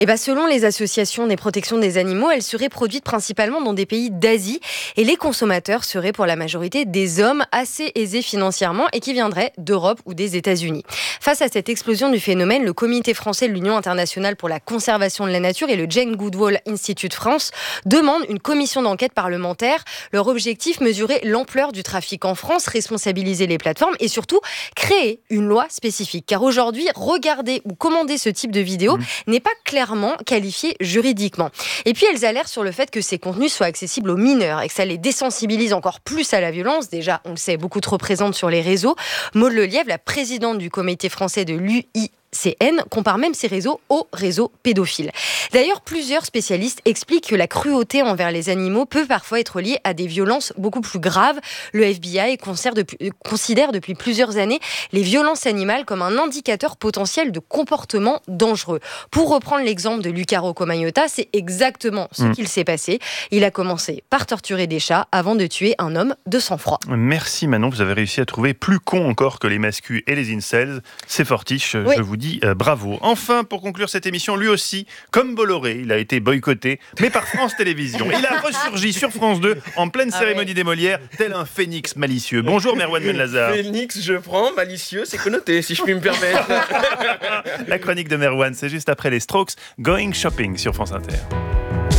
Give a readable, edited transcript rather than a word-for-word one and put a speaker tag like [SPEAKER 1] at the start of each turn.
[SPEAKER 1] Eh ben, selon les associations des protections des animaux, elles seraient produites principalement dans des pays d'Asie et les consommateurs seraient pour la majorité des hommes assez aisés financièrement et qui viendraient d'Europe ou des États-Unis. Face à cette explosion du phénomène, le Comité français de l'Union internationale pour la conservation de la nature et le Jane Goodall Institute France demandent une commission d'enquête parlementaire. Leur objectif, mesurer l'ampleur du trafic en France, responsabiliser les plateformes et surtout créer une loi spécifique. Car aujourd'hui, regarder ou commander ce type de vidéo n'est pas clairement qualifié juridiquement. Et puis elles alertent sur le fait que ces contenus soient accessibles aux mineurs et que ça les désensibilise encore plus à la violence. Déjà, on le sait, beaucoup trop présente sur les réseaux. Maude Lelièvre, la présidente du comité français de l'UICN, compare même ces réseaux aux réseaux pédophiles. D'ailleurs, plusieurs spécialistes expliquent que la cruauté envers les animaux peut parfois être liée à des violences beaucoup plus graves. Le FBI considère depuis plusieurs années les violences animales comme un indicateur potentiel de comportement dangereux. Pour reprendre l'exemple de Luca Rocco Magnotta, c'est exactement ce qu'il s'est passé. Il a commencé par torturer des chats avant de tuer un homme de sang-froid.
[SPEAKER 2] Merci Manon, vous avez réussi à trouver plus con encore que les mascus et les incels. C'est fortiche, oui. Je vous dis bravo. Enfin, pour conclure cette émission, lui aussi, comme Bolloré, il a été boycotté, mais par France Télévisions. Il a ressurgi sur France 2 en pleine cérémonie des Molières, tel un phénix malicieux. Bonjour Merwan Benlazar.
[SPEAKER 3] Phénix, je prends, malicieux, c'est connoté, si je puis me permettre.
[SPEAKER 2] La chronique de Merwan, c'est juste après les Strokes, Going Shopping sur France Inter.